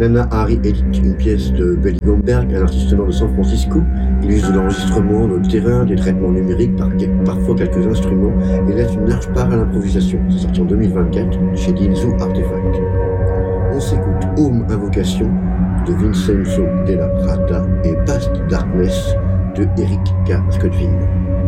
Nana Hari édite une pièce de Belly Gomberg, un artiste noir de San Francisco. Il use de l'enregistrement, de terrain, des traitements numériques, parfois quelques instruments, et laisse une large part à l'improvisation. C'est sorti en 2024 chez Dinzu Artefact. On s'écoute Home Invocation de Vincenzo Della Prata et Past Darkness de Eric K. Scottville.